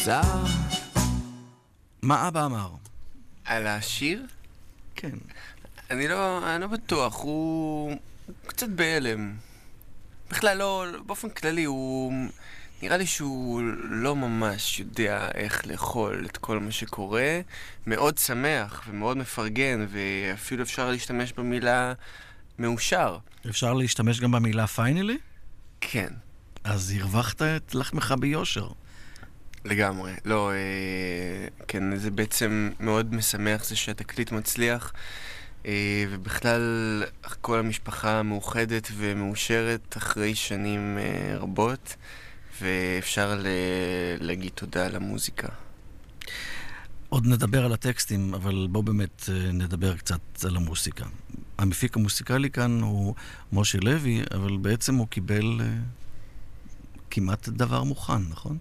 מוזר. מה אבא אמר? על השיר? כן. אני לא בטוח, הוא קצת בהלם. בכלל לא, באופן כללי הוא... נראה לי שהוא לא ממש יודע איך לאכול את כל מה שקורה. מאוד שמח ומאוד מפרגן, ואפילו אפשר להשתמש במילה מאושר. אפשר להשתמש גם במילה פיינלי? כן. אז הרווחת את לחמך ביושר. לגמרי. לא, כן, זה בעצם מאוד משמח זה שהתקליט מצליח, ובכלל כל המשפחה מאוחדת ומאושרת אחרי שנים רבות, ואפשר להגיד תודה על המוזיקה. עוד נדבר על הטקסטים, אבל בואו באמת נדבר קצת על המוסיקה. המפיק המוסיקלי כאן הוא משה לוי, אבל בעצם הוא קיבל כמעט דבר מוכן, נכון?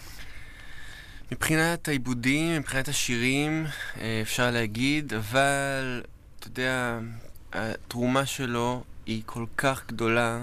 מבחינת העיבודים, מבחינת השירים, אפשר להגיד, אבל אתה יודע, התרומה שלו היא כל כך גדולה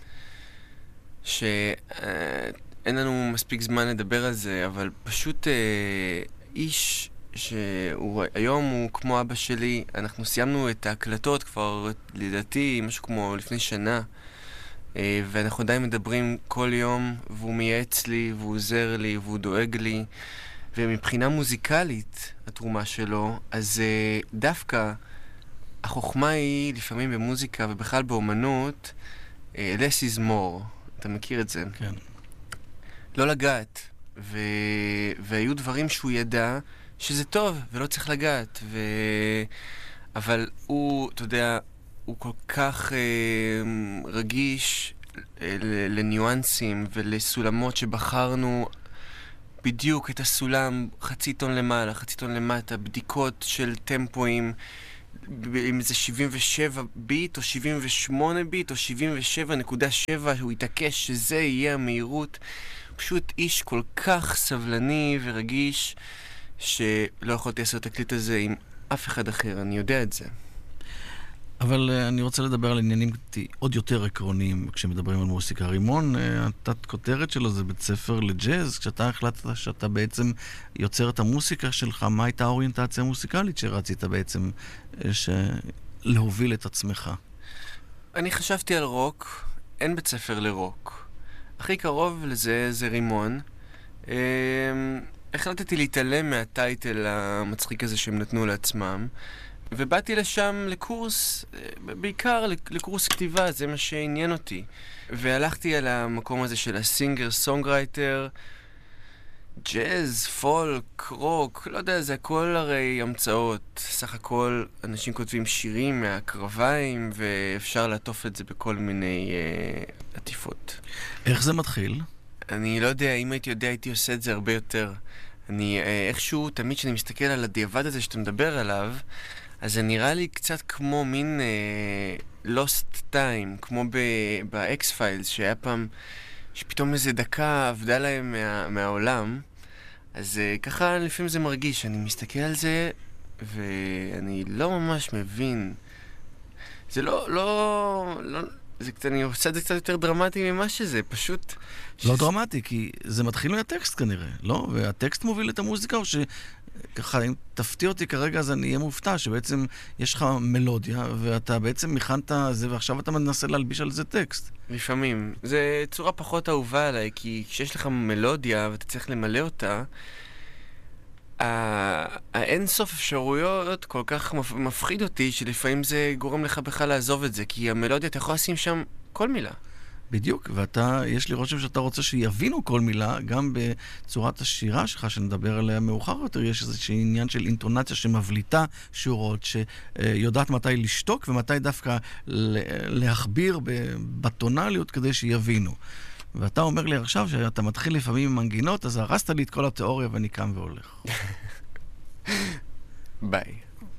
שאין לנו מספיק זמן לדבר על זה, אבל פשוט איש שהיום הוא כמו אבא שלי. אנחנו סיימנו את ההקלטות כבר לדעתי משהו כמו לפני שנה, ואנחנו עדיין מדברים כל יום, והוא מייעץ לי, והוא עוזר לי, והוא דואג לי. ומבחינה מוזיקלית, התרומה שלו, אז דווקא החוכמה היא לפעמים במוזיקה ובכלל באומנות, less is more. אתה מכיר את זה? כן. לא לגעת. והיו דברים שהוא ידע שזה טוב ולא צריך לגעת. אבל הוא, אתה יודע, הוא כל כך רגיש לניואנסים ולסולמות שבחרנו בדיוק את הסולם, חצי טון למעלה, חצי טון למטה, בדיקות של טמפואים, אם זה 77 ביט או 78 ביט או 77.7, הוא יתעקש שזה יהיה המהירות. פשוט איש כל כך סבלני ורגיש שלא יכולתי לעשות את התקליט הזה עם אף אחד אחר, אני יודע את זה. אבל אני רוצה לדבר על עניינים עוד יותר עקרוניים כשמדברים על מוסיקה. רימון, התת כותרת שלו זה בית ספר לג'אז. כשאתה החלטת שאתה בעצם יוצר את המוסיקה שלך, מה הייתה האוריינטציה המוסיקלית שרצית בעצם להוביל את עצמך? אני חשבתי על רוק, אין בית ספר לרוק. הכי קרוב לזה זה רימון. החלטתי להתעלם מהטייטל המצחיק הזה שהם נתנו לעצמם. ובאתי לשם לקורס, בעיקר לקורס כתיבה, זה מה שעניין אותי. והלכתי על המקום הזה של הסינגר, סונגרייטר, ג'אז, פולק, רוק, לא יודע, זה הכל הרי המצאות. סך הכל אנשים כותבים שירים מהקרביים, ואפשר לעטוף את זה בכל מיני עטיפות. איך זה מתחיל? אני לא יודע, אם הייתי יודע, הייתי עושה את זה הרבה יותר. אני איכשהו, תמיד כשאני מסתכל על הדיעבד הזה שאתה מדבר עליו, אז זה נראה לי קצת כמו מין lost time, כמו ב-X-Files, שהיה פעם, שפתאום איזה דקה עבדה להם מהעולם. אז ככה לפעמים זה מרגיש, אני מסתכל על זה, ואני לא ממש מבין. זה אני עושה את זה קצת יותר דרמטי ממה שזה, פשוט... לא דרמטי, כי זה מתחיל מהטקסט כנראה, לא? והטקסט מוביל את המוזיקה, או שככה, אם תפתיע אותי כרגע, אז אני אהיה מופתע, שבעצם יש לך מלודיה, ואתה בעצם מכנת זה, ועכשיו אתה מנסה להלביש על זה טקסט. לפעמים. זה צורה פחות אהובה עליי, כי כשיש לך מלודיה, ואתה צריך למלא אותה, האין סוף אפשרויות כל כך מפחיד אותי, שלפעמים זה גורם לך בכלל לעזוב את זה, כי המלודיה, אתה יכול לשים שם כל מילה. בדיוק, ואתה, יש לי רושם שאתה רוצה שיבינו כל מילה, גם בצורת השירה שלך, שנדבר עליה מאוחר יותר, יש איזשהו עניין של אינטונציה שמבליטה שורות, שיודעת מתי לשתוק ומתי דווקא להכביר בטונליות כדי שיבינו. ואתה אומר לי עכשיו שאתה מתחיל לפעמים עם מנגינות, אז הרסת לי את כל התיאוריה ואני קם והולך. ביי.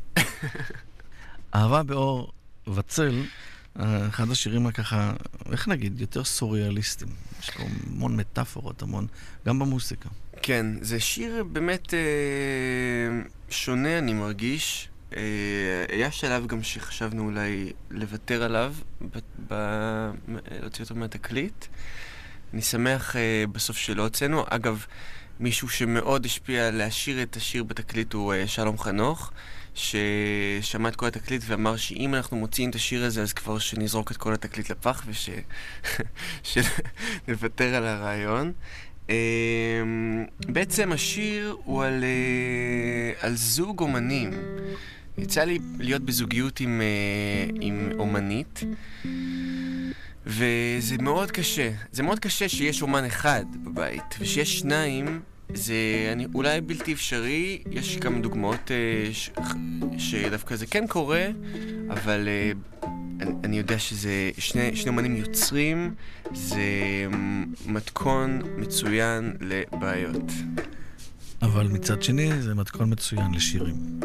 אהבה באור וצל, אחד השירים ככה, איך נגיד, יותר סוריאליסטים. יש פה המון מטאפורות, המון, גם במוסיקה. כן, זה שיר באמת שונה, אני מרגיש. היה שלב גם שחשבנו אולי לוותר עליו, להוציא אותו מהתקליט. אני שמח בסוף שלא הוצאנו. אגב, מישהו שמאוד השפיע להשאיר את השיר בתקליט הוא שלום חנוך, ששמע את כל התקליט ואמר שאם אנחנו מוציאים את השיר הזה, אז כבר שנזרוק את כל התקליט לפח שנוותר על הרעיון. בעצם השיר הוא על זוג אומנים. יצא לי להיות בזוגיות עם אומנית, וזה מאוד קשה. זה מאוד קשה שיש אומן אחד בבית, ושיש שניים, זה אולי בלתי אפשרי. יש כמה דוגמאות שדווקא זה כן קורה, אבל אני יודע שזה שני אומנים יוצרים, זה מתכון מצוין לבעיות. אבל מצד שני זה מתכון מצוין לשירים.